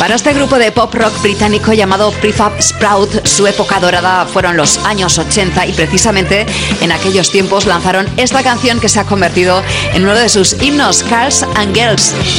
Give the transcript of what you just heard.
Para este grupo de pop rock británico llamado Prefab Sprout, su época dorada fueron los años 80 y precisamente en aquellos tiempos lanzaron esta canción que se ha convertido en uno de sus himnos, Girls and Girls.